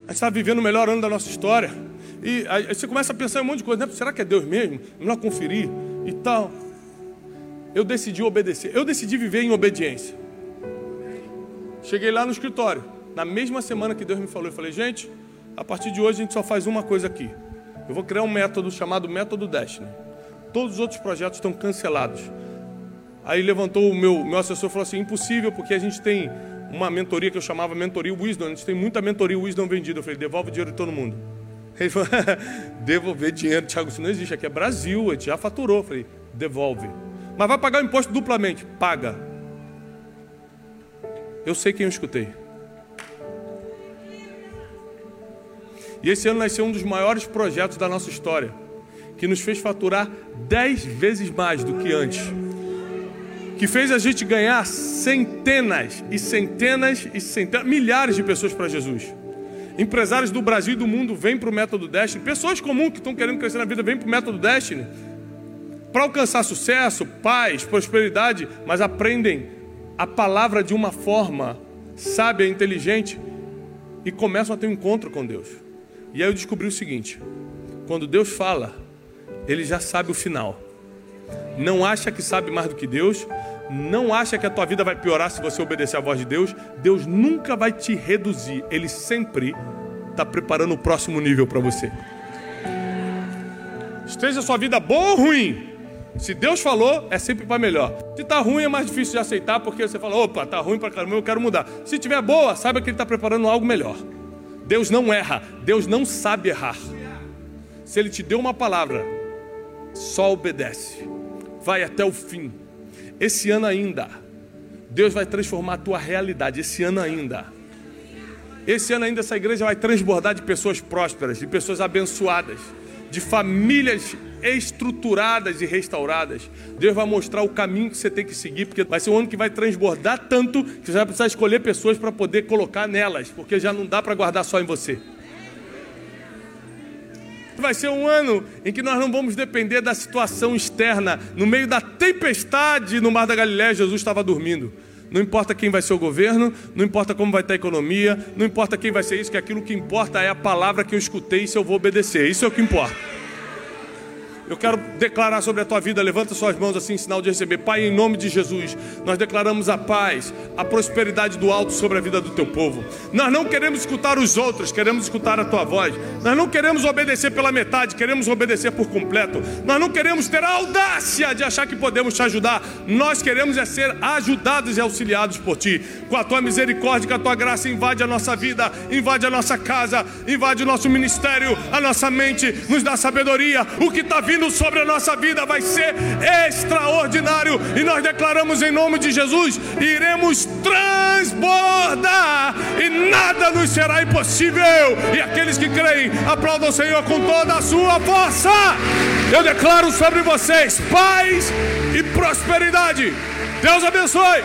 gente estava vivendo o melhor ano da nossa história. E aí você começa a pensar em um monte de coisa, né? Será que é Deus mesmo? Vamos lá conferir e tal. Eu decidi obedecer. Eu decidi viver em obediência. Cheguei lá no escritório. Na mesma semana que Deus me falou, eu falei, gente, a partir de hoje a gente só faz uma coisa aqui. Eu vou criar um método chamado Método Destiny. Todos os outros projetos estão cancelados. Aí levantou o meu assessor e falou assim, impossível, porque a gente tem uma mentoria que eu chamava Mentoria Wisdom. A gente tem muita Mentoria Wisdom vendida. Eu falei, devolve o dinheiro de todo mundo. Ele falou, devolver dinheiro, Thiago, isso não existe. Aqui é Brasil, a gente já faturou. Eu falei, devolve. Mas vai pagar o imposto duplamente. Paga. Eu sei quem eu escutei. E esse ano nasceu um dos maiores projetos da nossa história, que nos fez faturar 10 vezes mais do que antes. Que fez a gente ganhar centenas e centenas e centenas, milhares de pessoas para Jesus. Empresários do Brasil e do mundo vêm para o Método Destiny. Pessoas comuns que estão querendo crescer na vida vêm para o Método Destiny. Para alcançar sucesso, paz, prosperidade, mas aprendem a palavra de uma forma sábia, inteligente e começam a ter um encontro com Deus. E aí eu descobri o seguinte, quando Deus fala, Ele já sabe o final. Não acha que sabe mais do que Deus, não acha que a tua vida vai piorar se você obedecer à voz de Deus. Deus nunca vai te reduzir, Ele sempre está preparando o próximo nível para você. Esteja a sua vida boa ou ruim, se Deus falou, é sempre para melhor. Se está ruim, é mais difícil de aceitar, porque você fala, opa, está ruim para caramba, eu quero mudar. Se estiver boa, saiba que Ele está preparando algo melhor. Deus não erra, Deus não sabe errar. Se Ele te deu uma palavra, só obedece. Vai até o fim. Esse ano ainda, Deus vai transformar a tua realidade. Esse ano ainda, essa igreja vai transbordar de pessoas prósperas, de pessoas abençoadas, de famílias estruturadas e restauradas. Deus vai mostrar o caminho que você tem que seguir, porque vai ser um ano que vai transbordar tanto que você vai precisar escolher pessoas para poder colocar nelas, porque já não dá para guardar só em você. Vai ser um ano em que nós não vamos depender da situação externa. No meio da tempestade no Mar da Galileia, Jesus estava dormindo. Não importa quem vai ser o governo, não importa como vai estar a economia, não importa quem vai ser isso, que aquilo que importa é a palavra que eu escutei e se eu vou obedecer. Isso é o que importa. Eu quero declarar sobre a tua vida, levanta suas mãos assim em sinal de receber. Pai, em nome de Jesus, nós declaramos a paz, a prosperidade do alto sobre a vida do teu povo. Nós não queremos escutar os outros, queremos escutar a tua voz. Nós não queremos obedecer pela metade, queremos obedecer por completo. Nós não queremos ter a audácia de achar que podemos te ajudar. Nós queremos é ser ajudados e auxiliados por ti. Com a tua misericórdia, com a tua graça, invade a nossa vida, invade a nossa casa, invade o nosso ministério, a nossa mente, nos dá sabedoria. O que está vindo sobre a nossa vida vai ser extraordinário, e nós declaramos em nome de Jesus, iremos transbordar e nada nos será impossível. E aqueles que creem, aplaudam o Senhor com toda a sua força. Eu declaro sobre vocês paz e prosperidade. Deus abençoe.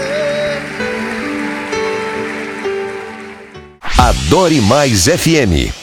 Adore Mais FM.